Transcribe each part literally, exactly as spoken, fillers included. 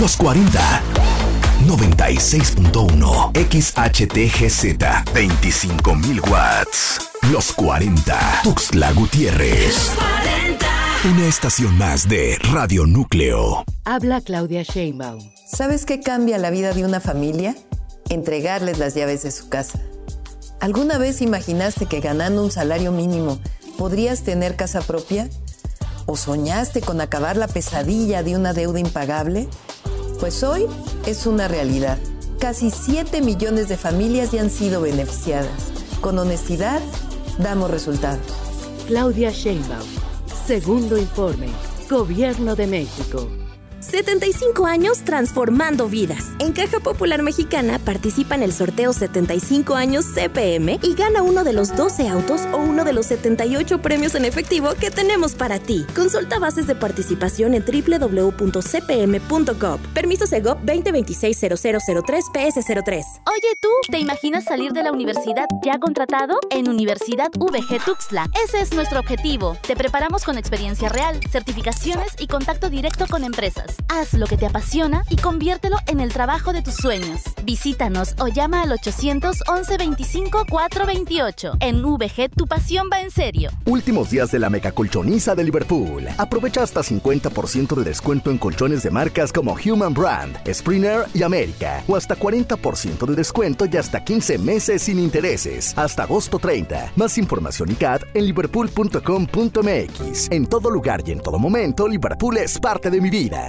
Los cuarenta. noventa y seis punto uno. X H T G Z. veinticinco mil watts. Los cuarenta. Tuxtla Gutiérrez. Los cuarenta. Una estación más de Radio Núcleo. Habla Claudia Sheinbaum. ¿Sabes qué cambia la vida de una familia? Entregarles las llaves de su casa. ¿Alguna vez imaginaste que ganando un salario mínimo podrías tener casa propia? ¿O soñaste con acabar la pesadilla de una deuda impagable? Pues hoy es una realidad. Casi siete millones de familias ya han sido beneficiadas. Con honestidad, damos resultados. Claudia Sheinbaum. Segundo informe. Gobierno de México. setenta y cinco años transformando vidas. En Caja Popular Mexicana participa en el sorteo setenta y cinco años C P M y gana uno de los doce autos o uno de los setenta y ocho premios en efectivo que tenemos para ti. Consulta bases de participación en doble u doble u doble u punto c p m punto gov. Permiso Segov veinte veintiséis cero cero cero tres P S cero tres. Oye, ¿tú te imaginas salir de la universidad ya contratado? En Universidad V G Tuxtla. Ese es nuestro objetivo. Te preparamos con experiencia real, certificaciones y contacto directo con empresas. Haz lo que te apasiona y conviértelo en el trabajo de tus sueños. Visítanos o llama al ochocientos once veinticinco cuatrocientos veintiocho. En V G tu pasión va en serio. Últimos días de la mega colchoniza de Liverpool. Aprovecha hasta cincuenta por ciento de descuento en colchones de marcas como Human Brand, Springer y América. O hasta cuarenta por ciento de descuento y hasta quince meses sin intereses. Hasta agosto treinta. Más información y C A D en liverpool punto com punto m x. En todo lugar y en todo momento, Liverpool es parte de mi vida.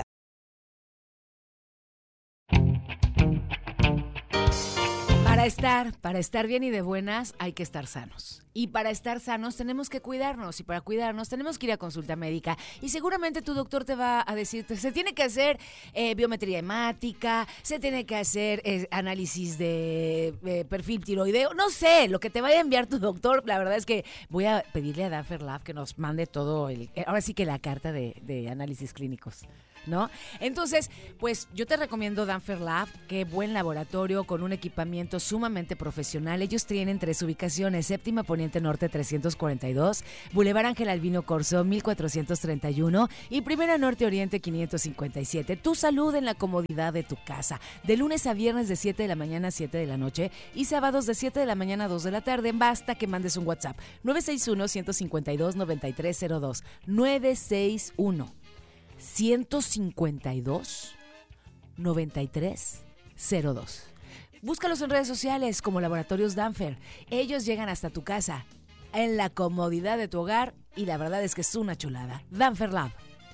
Para estar, para estar bien y de buenas hay que estar sanos. Y para estar sanos tenemos que cuidarnos. Y para cuidarnos tenemos que ir a consulta médica. Y seguramente tu doctor te va a decir, se tiene que hacer eh, biometría hemática, se tiene que hacer eh, análisis de eh, perfil tiroideo. No sé, lo que te vaya a enviar tu doctor. La verdad es que voy a pedirle a Danfer Lab que nos mande todo, el, ahora sí que la carta de, de análisis clínicos, ¿no? Entonces, pues yo te recomiendo Danfer Lab, qué buen laboratorio con un equipamiento sumamente profesional. Ellos tienen tres ubicaciones: Séptima Poniente Norte trescientos cuarenta y dos, Boulevard Ángel Albino Corzo mil cuatrocientos treinta y uno y Primera Norte Oriente quinientos cincuenta y siete. Tu salud en la comodidad de tu casa. De lunes a viernes de siete de la mañana a siete de la noche y sábados de siete de la mañana a dos de la tarde. Basta que mandes un WhatsApp nueve seis uno, uno cinco dos, nueve tres cero dos nueve seis uno ciento cincuenta y dos, noventa y tres cero dos. Búscalos en redes sociales como Laboratorios Danfer. Ellos llegan hasta tu casa, en la comodidad de tu hogar, y la verdad es que es una chulada. Danfer Lab.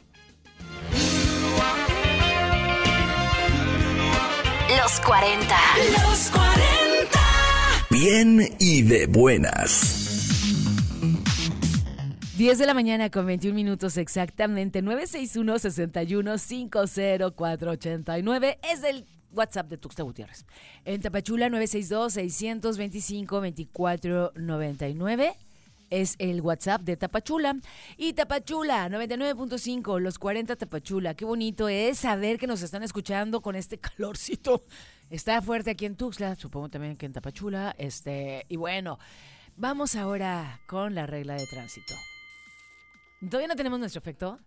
Los cuarenta. Los cuarenta. Bien y de buenas. diez de la mañana con veintiún minutos exactamente. Nueve seis uno, seis uno, cinco cero cuatro ocho nueve es el WhatsApp de Tuxtla Gutiérrez. En Tapachula, nueve seis dos, seis dos cinco, dos cuatro nueve nueve es el WhatsApp de Tapachula. Y Tapachula, noventa y nueve punto cinco, los cuarenta Tapachula. Qué bonito es saber que nos están escuchando con este calorcito. Está fuerte aquí en Tuxtla, supongo también que en Tapachula. Este, y bueno, vamos ahora con la regla de tránsito. ¿Todavía no tenemos nuestro efecto?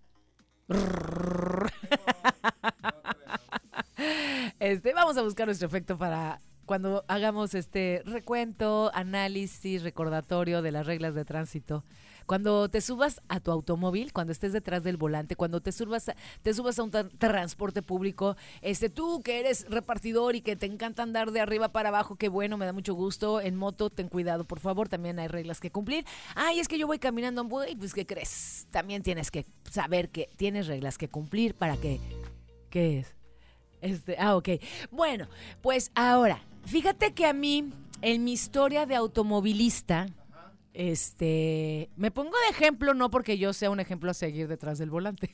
Este, vamos a buscar nuestro efecto para cuando hagamos este recuento, análisis, recordatorio de las reglas de tránsito. Cuando te subas a tu automóvil, cuando estés detrás del volante, cuando te subas a, te subas a un tra- transporte público, este, tú que eres repartidor y que te encanta andar de arriba para abajo, qué bueno, me da mucho gusto. En moto, ten cuidado, por favor, también hay reglas que cumplir. Ay, es que yo voy caminando, güey, pues ¿qué crees? También tienes que saber que tienes reglas que cumplir para que... ¿Qué es? Este, ah, ok. Bueno, pues ahora, fíjate que a mí, en mi historia de automovilista... Este, me pongo de ejemplo no porque yo sea un ejemplo a seguir detrás del volante.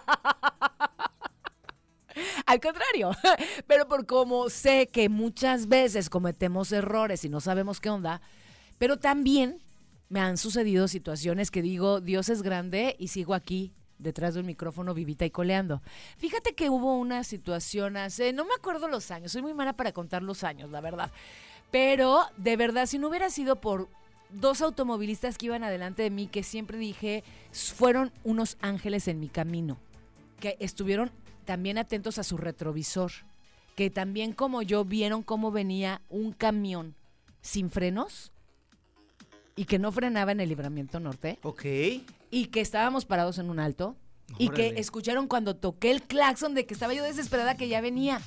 Al contrario, pero por como sé que muchas veces cometemos errores y no sabemos qué onda, pero también me han sucedido situaciones que digo, Dios es grande y sigo aquí detrás de un micrófono vivita y coleando. Fíjate que hubo una situación hace, no me acuerdo los años, soy muy mala para contar los años, la verdad, pero de verdad, si no hubiera sido por dos automovilistas que iban adelante de mí, que siempre dije fueron unos ángeles en mi camino, que estuvieron también atentos a su retrovisor, que también como yo vieron cómo venía un camión sin frenos y que no frenaba en el Libramiento Norte. Ok. Y que estábamos parados en un alto. Y Órale. que escucharon cuando toqué el claxon de que estaba yo desesperada que ya venía.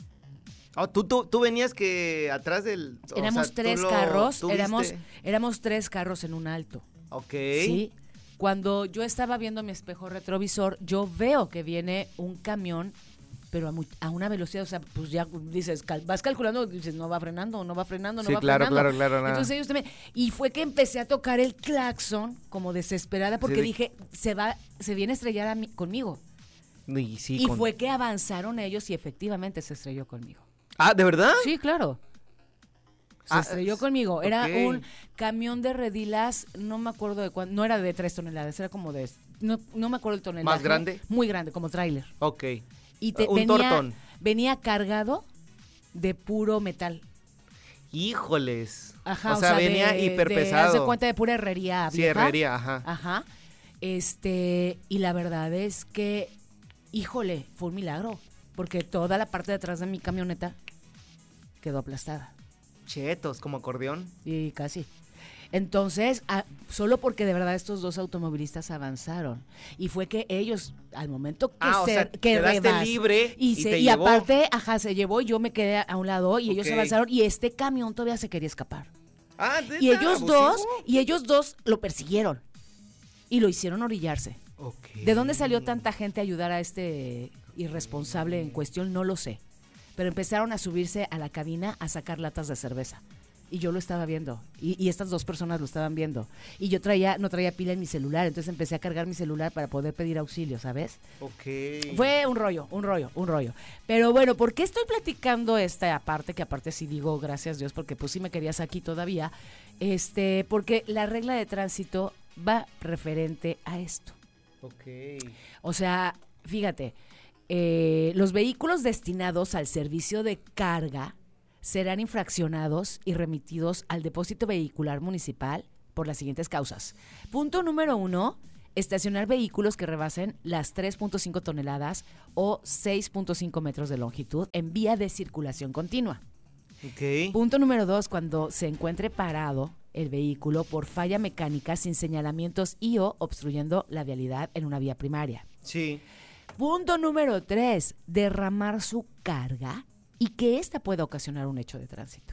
Oh, ¿tú, tú, tú venías que atrás del... o Éramos sea, ¿tú tres lo- carros, tú éramos, viste? éramos tres carros en un alto. Ok. Sí. Cuando yo estaba viendo mi espejo retrovisor, yo veo que viene un camión, pero a, muy- a una velocidad, o sea, pues ya dices, cal- vas calculando, dices, no va frenando, no va frenando, no Sí, va claro, frenando. claro, claro, nada. Entonces ellos también, y fue que empecé a tocar el claxon como desesperada porque Sí, de- dije, se va, se viene a estrellar a mí- conmigo. Y, sí, Y con- fue que avanzaron ellos y efectivamente se estrelló conmigo. Ah, ¿de verdad? Sí, claro. Se Ah, estrelló es- conmigo. Era ok. un camión de redilas, no me acuerdo de cuánto, no era de tres toneladas, era como de, no, no me acuerdo el tonelaje. ¿Más grande? Muy grande, como tráiler. Ok. Y te, Un venía, tortón. venía cargado de puro metal. Híjoles. Ajá, o sea, venía de, hiper de- pesado. haz de cuenta de pura herrería Sí, vieja. herrería, ajá. Ajá. Este, y la verdad es que, híjole, fue un milagro, porque toda la parte de atrás de mi camioneta quedó aplastada. Chetos, como acordeón. Y casi. Entonces, ah, solo porque de verdad estos dos automovilistas avanzaron. Y fue que ellos, al momento que Ah, o se sea, que quedaste rebas- libre y se- te y llevó. aparte, ajá, se llevó y yo me quedé a un lado y ellos Ok. avanzaron y este camión todavía se quería escapar. Ah, Y ¿neta? ellos ¿Abusivo? dos, y ellos dos lo persiguieron y lo hicieron orillarse. Ok. ¿De dónde salió tanta gente a ayudar a este irresponsable en cuestión? No lo sé. Pero empezaron a subirse a la cabina a sacar latas de cerveza. Y yo lo estaba viendo. Y, y estas dos personas lo estaban viendo. Y yo traía, no traía pila en mi celular. Entonces empecé a cargar mi celular para poder pedir auxilio, ¿sabes? Ok. Fue un rollo, un rollo, un rollo. Pero bueno, ¿por qué estoy platicando esta parte? Que aparte sí digo, gracias Dios, porque pues sí me querías aquí todavía. Este, porque la regla de tránsito va referente a esto. Ok. O sea, fíjate, eh, los vehículos destinados al servicio de carga serán infraccionados y remitidos al depósito vehicular municipal por las siguientes causas. Punto número uno, estacionar vehículos que rebasen las tres punto cinco toneladas o seis punto cinco metros de longitud en vía de circulación continua. Ok. Punto número dos, cuando se encuentre parado el vehículo por falla mecánica sin señalamientos y o obstruyendo la vialidad en una vía primaria. Sí. Punto número tres, derramar su carga y que ésta pueda ocasionar un hecho de tránsito.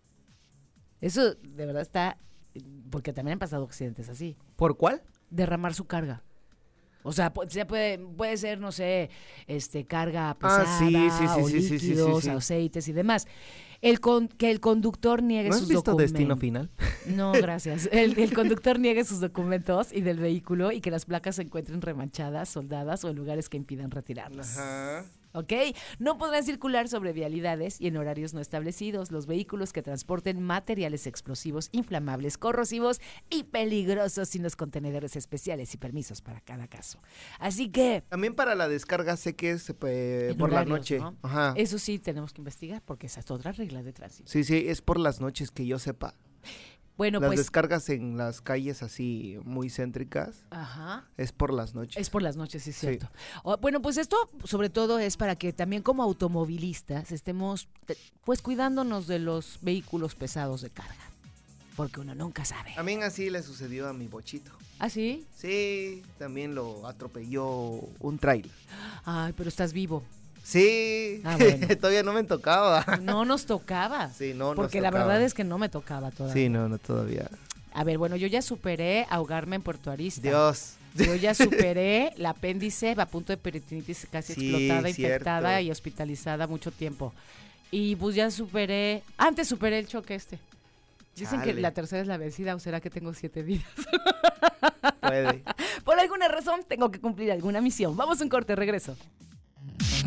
Eso de verdad está, porque también han pasado accidentes así. ¿Por cuál? Derramar su carga. O sea, pu- se puede, puede ser, no sé, este, carga pesada, Ah, sí, sí, sí, o sí, sí, sí, sí, líquidos, sí. aceites y demás. El con, que el conductor niegue ¿No sus has visto documentos. Destino Final? No, gracias. El, el conductor niegue sus documentos y del vehículo y que las placas se encuentren remanchadas, soldadas o en lugares que impidan retirarlas. Ajá. ¿Ok? No podrán circular sobre vialidades y en horarios no establecidos los vehículos que transporten materiales explosivos, inflamables, corrosivos y peligrosos sin los contenedores especiales y permisos para cada caso. Así que... También para la descarga sé que es eh, en por horarios, la noche. ¿no? Ajá. Eso sí tenemos que investigar porque esa es otra regla de tránsito. Sí, sí, es por las noches que yo sepa. Bueno, las pues... descargas en las calles así muy céntricas Ajá. es por las noches. Es por las noches, sí es Sí. cierto. O- bueno, pues esto sobre todo es para que también como automovilistas estemos te- pues cuidándonos de los vehículos pesados de carga. Porque uno nunca sabe. También así le sucedió a mi bochito. ¿Ah, sí? Sí, también lo atropelló un trailer. Ay, pero estás vivo. Sí, Ah, bueno. todavía no me tocaba. No nos tocaba. Sí, no nos Porque la tocaba. verdad es que no me tocaba todavía. Sí, no, no todavía. A ver, bueno, yo ya superé ahogarme en Puerto Arista. Dios. Yo ya superé la apéndice a punto de peritonitis casi Sí, explotada, cierto. infectada y hospitalizada mucho tiempo. Y pues ya superé, antes superé el choque este. Dicen que Chale. la tercera es la vencida, o será que tengo siete vidas. Puede. Por alguna razón tengo que cumplir alguna misión. Vamos a un corte, regreso.